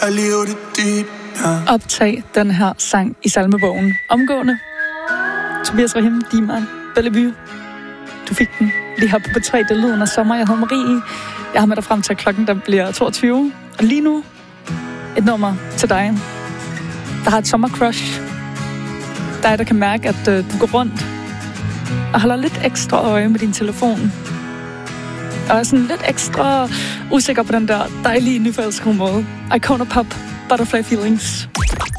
Jeg lever det dybt, ja. Optag den her sang i salmebogen. Omgående. Tobias Rahim, Diman, Bellevue. Du fik den lige her på B3, det lyden af sommer. Jeg hedder Marie. Jeg har med dig frem til, at klokken der bliver 22. Og lige nu, et nummer til dig, der har et sommercrush. Dig, der kan mærke, at du går rundt og holder lidt ekstra øje med din telefon. Og er sådan lidt ekstra usikker på den der dejlige, nyforelskede måde. Icona Pop, Butterfly Feelings.